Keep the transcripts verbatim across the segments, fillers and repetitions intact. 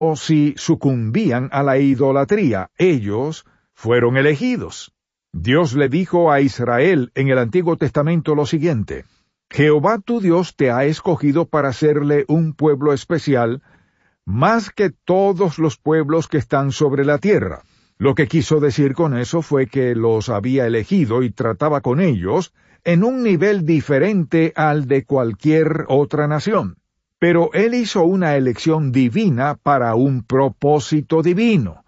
o si sucumbían a la idolatría. Ellos fueron elegidos. Dios le dijo a Israel en el Antiguo Testamento lo siguiente: Jehová tu Dios te ha escogido para serle un pueblo especial, más que todos los pueblos que están sobre la tierra. Lo que quiso decir con eso fue que los había elegido y trataba con ellos en un nivel diferente al de cualquier otra nación. Pero él hizo una elección divina para un propósito divino.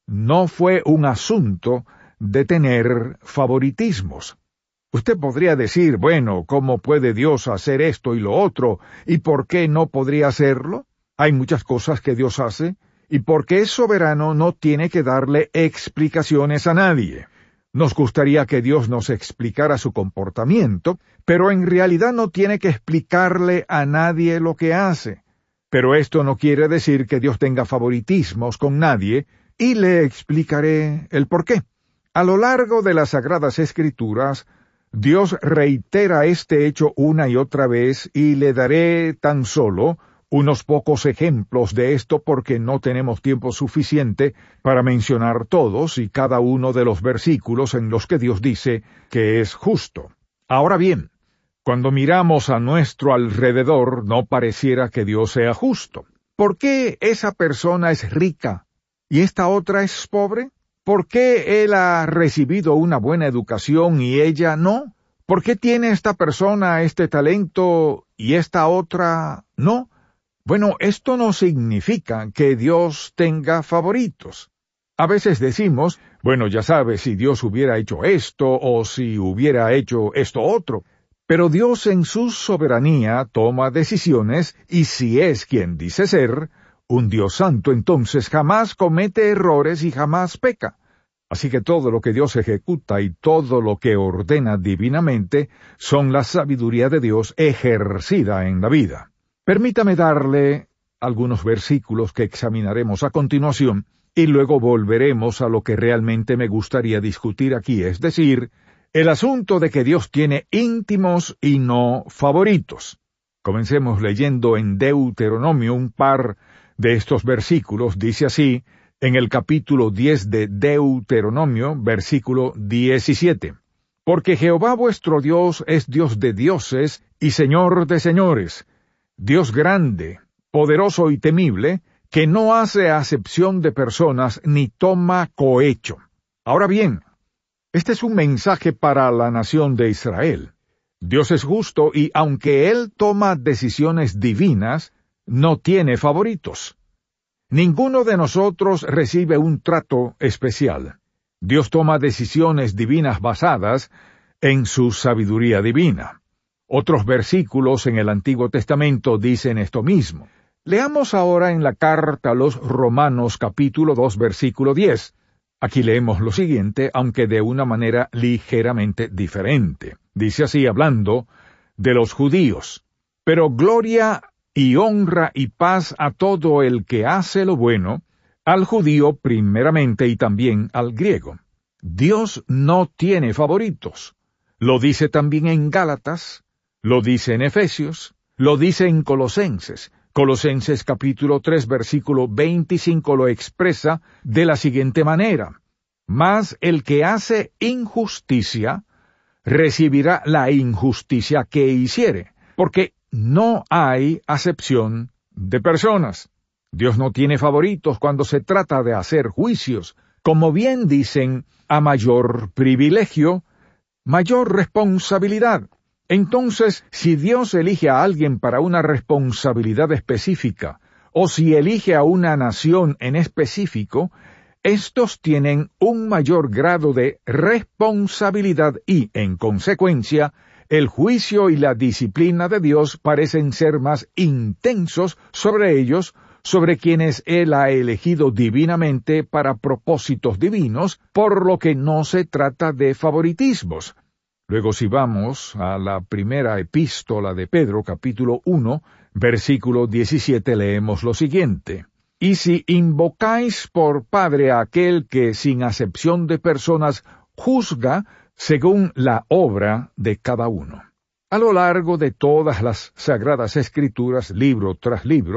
No fue un asunto de tener favoritismos. Usted podría decir, bueno, ¿cómo puede Dios hacer esto y lo otro? ¿Y por qué no podría hacerlo? Hay muchas cosas que Dios hace, y porque es soberano no tiene que darle explicaciones a nadie. Nos gustaría que Dios nos explicara su comportamiento, pero en realidad no tiene que explicarle a nadie lo que hace. Pero esto no quiere decir que Dios tenga favoritismos con nadie, y le explicaré el por qué. A lo largo de las Sagradas Escrituras, Dios reitera este hecho una y otra vez, y le daré tan solo unos pocos ejemplos de esto porque no tenemos tiempo suficiente para mencionar todos y cada uno de los versículos en los que Dios dice que es justo. Ahora bien, cuando miramos a nuestro alrededor, no pareciera que Dios sea justo. ¿Por qué esa persona es rica y esta otra es pobre? ¿Por qué él ha recibido una buena educación y ella no? ¿Por qué tiene esta persona este talento y esta otra no? Bueno, esto no significa que Dios tenga favoritos. A veces decimos, bueno, ya sabes, si Dios hubiera hecho esto o si hubiera hecho esto otro. Pero Dios en su soberanía toma decisiones y si es quien dice ser, un Dios santo, entonces jamás comete errores y jamás peca. Así que todo lo que Dios ejecuta y todo lo que ordena divinamente son la sabiduría de Dios ejercida en la vida. Permítame darle algunos versículos que examinaremos a continuación y luego volveremos a lo que realmente me gustaría discutir aquí, es decir, el asunto de que Dios tiene íntimos y no favoritos. Comencemos leyendo en Deuteronomio un par de estos versículos. Dice así, en el capítulo diez de Deuteronomio, versículo diecisiete. Porque Jehová vuestro Dios es Dios de dioses y Señor de señores, Dios grande, poderoso y temible, que no hace acepción de personas ni toma cohecho. Ahora bien, este es un mensaje para la nación de Israel. Dios es justo y aunque Él toma decisiones divinas, no tiene favoritos. Ninguno de nosotros recibe un trato especial. Dios toma decisiones divinas basadas en su sabiduría divina. Otros versículos en el Antiguo Testamento dicen esto mismo. Leamos ahora en la carta a los Romanos capítulo dos versículo diez. Aquí leemos lo siguiente, aunque de una manera ligeramente diferente. Dice así, hablando de los judíos. Pero gloria y honra y paz a todo el que hace lo bueno, al judío primeramente y también al griego. Dios no tiene favoritos. Lo dice también en Gálatas, lo dice en Efesios, lo dice en Colosenses. Colosenses capítulo tres versículo veinticinco lo expresa de la siguiente manera. Mas el que hace injusticia, recibirá la injusticia que hiciere, porque no hay acepción de personas. Dios no tiene favoritos cuando se trata de hacer juicios. Como bien dicen, a mayor privilegio, mayor responsabilidad. Entonces, si Dios elige a alguien para una responsabilidad específica, o si elige a una nación en específico, estos tienen un mayor grado de responsabilidad y, en consecuencia, el juicio y la disciplina de Dios parecen ser más intensos sobre ellos, sobre quienes Él ha elegido divinamente para propósitos divinos, por lo que no se trata de favoritismos. Luego si vamos a la primera epístola de Pedro, capítulo uno, versículo diecisiete, leemos lo siguiente. Y si invocáis por Padre a aquel que sin acepción de personas juzga según la obra de cada uno. A lo largo de todas las Sagradas Escrituras, libro tras libro,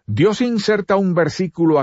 Dios inserta un versículo